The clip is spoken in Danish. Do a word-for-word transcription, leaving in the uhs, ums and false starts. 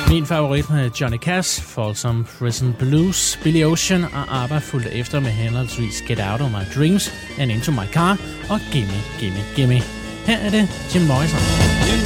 Min favorit med Johnny Cash, Folsom Prison Blues, Billy Ocean og ABBA fulgte efter med henholdsvis Get Out of My Dreams and Into My Car og Gimme, Gimme, Gimme. Her er det Jim Morrison.